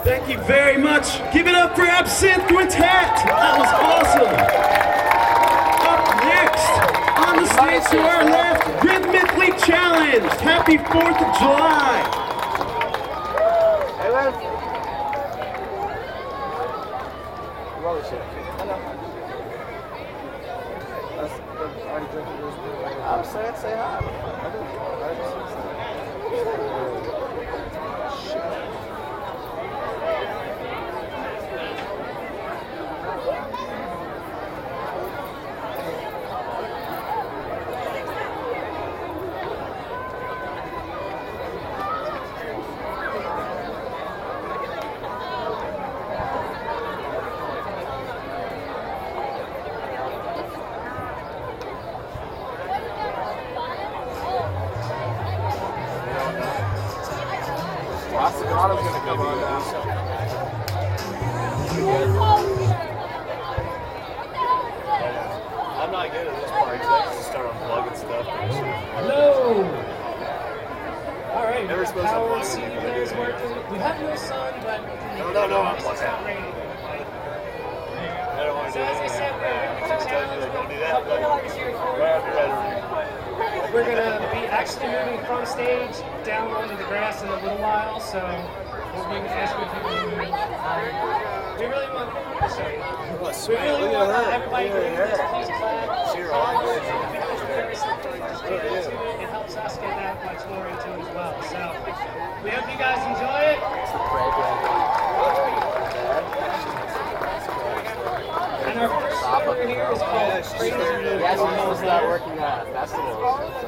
Thank you very much. Give it up for Absinthe Quintet. That was awesome. Up next, on the stage to our left, Rhythmically Challenged. Happy 4th of July. Hey, man. Roller shit. I'm saying, say hi. Otto's gonna come on now. I'm not good at this part, so I just start unplugging stuff. Hello! Alright, Never supposed to power unplug CD it. player is working. We have no sun, but No, I'm it's plugged not out. raining. I don't want to So do as I said, that. Don't do that. we're going to be actually moving from stage down onto the grass in a little while, so we'll be asking people to move. We really want everybody to use this piece of flag. It helps us get that much more into it as well. So we hope you guys enjoy it. And our first speaker here is called Crazy. Yes, you know, start working at festivals.